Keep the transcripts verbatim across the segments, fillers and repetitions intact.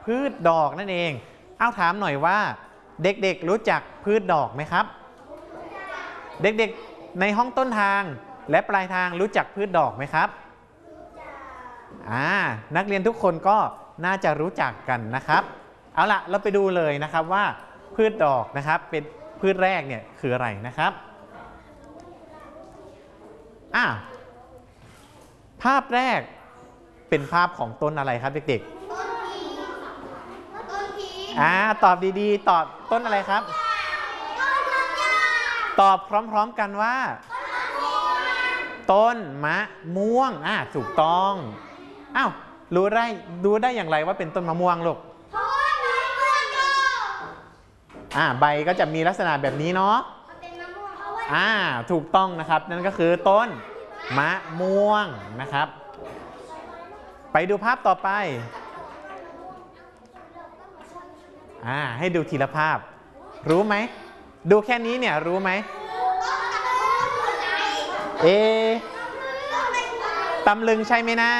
พืชดอกนั่นเองเอาถามหน่อยว่าเด็กๆรู้จักพืชดอกไหมครับเด็กๆในห้องต้นทางและปลายทางรู้จักพืชดอกไหมครับอ่านักเรียนทุกคนก็น่าจะรู้จักกันนะครับเอาล่ะเราไปดูเลยนะครับว่าพืชดอกนะครับเป็นพืชแรกเนี่ยคืออะไรนะครับอ่าภาพแรกเป็นภาพของต้นอะไรครับเด็กๆอ่าตอบดีๆตอบต้นอะไรครับตอบพร้อมๆกันว่าต้นมะม่วงอ่าถูกต้องอ้าวรู้ได้รู้ได้อย่างไรว่าเป็นต้นมะม่วงลูกอ่าใบก็จะมีลักษณะแบบนี้เนาะอ่าถูกต้องนะครับนั่นก็คือต้นมะม่วงนะครับไปดูภาพต่อไปอ่าให้ดูทีละภาพรู้ไหมดูแค่นี้เนี่ยรู้ไหมเอตำลึงใช่ไหมนะ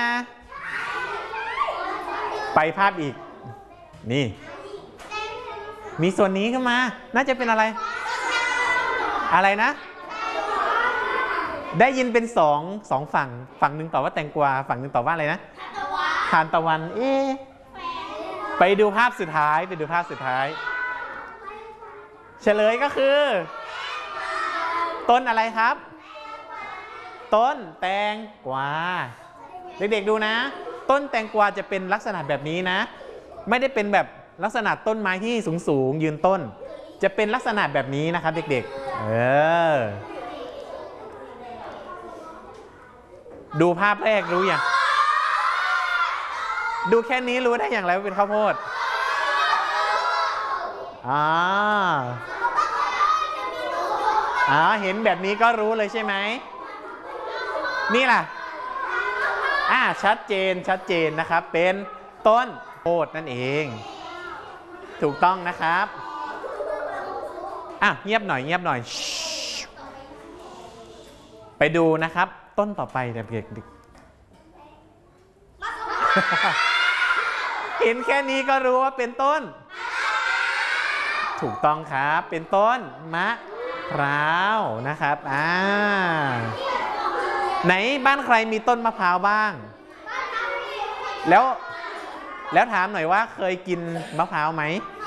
ไปภาพอีกนี่มีส่วนนี้ขึ้นมาน่าจะเป็นอะไรอะไรนะได้ยินเป็นสองสองฝั่งฝั่งหนึ่งตอบว่าแตงกวาฝั่งหนึ่งตอบว่าอะไรนะทานตะวันเอ๊ะไปดูภาพสุดท้ายไปดูภาพสุดท้ายเฉลยก็คือต้นอะไรครับต้นแตงกวาเด็กๆดูนะต้นแตงกวาจะเป็นลักษณะแบบนี้นะไม่ได้เป็นแบบลักษณะต้นไม้ที่สูงๆยืนต้นจะเป็นลักษณะแบบนี้นะครับเด็กๆเออดูภาพแรกรู้ยังดูแค่นี้รู้ได้อย่างไรว่าเป็นข้าวโพดอ่าอ่าเห็นแบบนี้ก็รู้เลยใช่ไหมนี่ล่ะอ่าชัดเจนชัดเจนนะครับเป็นต้นโพดนั่นเองถูกต้องนะครับอ่ะเงียบหน่อยเงียบหน่อยไปดูนะครับต้นต่อไปเด็กๆเห็นแค่นี้ก็รู้ว่าเป็นต้นถูกต้องครับเป็นต้นมะพร้าวนะครับอ่าไหนบ้านใครมีต้นมะพร้าวบ้างแล้วแล้วถามหน่อยว่าเคยกินมะพร้าวไหม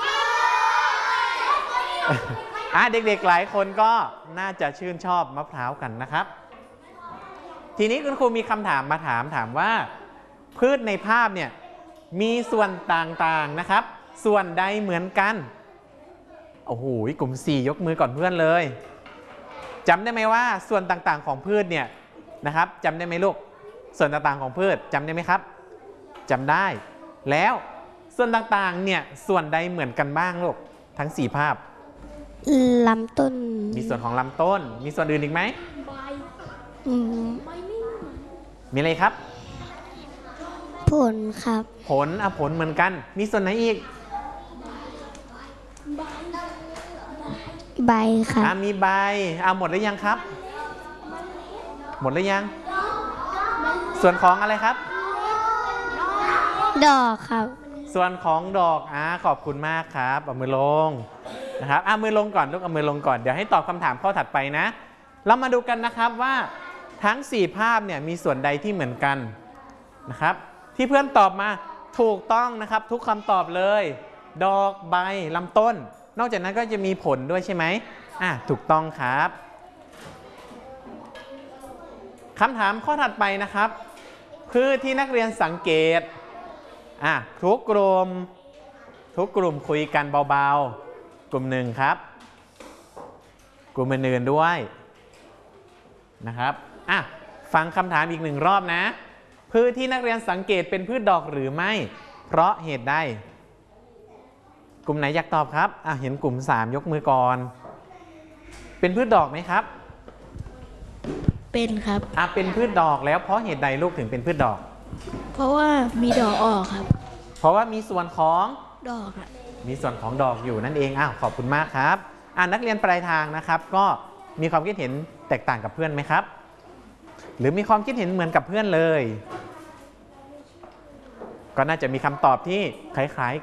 อ่ะเด็กๆหลายคนก็น่าจะชื่นชอบมะพร้าวกันนะครับทีนี้คุณครูมีคำถามมาถามถามว่าพืชในภาพเนี่ยมีส่วนต่างๆนะครับส่วนใดเหมือนกันโอ้โหกลุ่มสี่ยกมือก่อนเพื่อนเลยจำได้ไหมว่าส่วนต่างๆของพืชเนี่ยนะครับจำได้ไหมลูกส่วนต่างๆของพืชจำได้ไหมครับจำได้แล้วส่วนต่างๆเนี่ยส่วนใดเหมือนกันบ้างลูกทั้งสี่ภาพลำต้นมีส่วนของลำต้นมีส่วนอื่นอีกไหมมีอะไรครับผลครับผลอ่ะผลเหมือนกันมีส่วนไหนอีกใบครับอ่ะมีใบอ่ะหมดหรือยังครับหมดหรือยังส่วนของอะไรครับดอกครับส่วนของดอกอ่ะขอบคุณมากครับเอามือลงนะครับเอามือลงก่อนลูกเอามือลงก่อนเดี๋ยวให้ตอบคำถามข้อถัดไปนะเรามาดูกันนะครับว่าทั้งสี่ภาพเนี่ยมีส่วนใดที่เหมือนกันนะครับที่เพื่อนตอบมาถูกต้องนะครับทุกคำตอบเลยดอกใบลำต้นนอกจากนั้นก็จะมีผลด้วยใช่ไหมอ่ะถูกต้องครับคำถามข้อถัดไปนะครับพืชที่นักเรียนสังเกตอ่ะทุกกลุ่มทุกกลุ่มคุยกันเบาๆกลุ่มหนึ่งครับกลุ่มอื่นๆด้วยนะครับอ่ะฟังคำถามอีกหนึ่งรอบนะพืชที่นักเรียนสังเกตเป็นพืชดอกหรือไม่เพราะเหตุใดกลุ่มไหนอยากตอบครับอ่ะเห็นกลุ่มสามยกมือก่อนเป็นพืชดอกไหมครับเป็นครับอ่ะเป็นพืชดอกแล้วเพราะเหตุใดลูกถึงเป็นพืชดอกเพราะว่ามีดอกออกครับเพราะว่ามีส่วนของดอกครับมีส่วนของดอกอยู่นั่นเองอ้าวขอบคุณมากครับอ่านักเรียนปลายทางนะครับก็มีความคิดเห็นแตกต่างกับเพื่อนไหมครับหรือมีความคิดเห็นเหมือนกับเพื่อนเลยก็น่าจะมีคำตอบที่คล้าย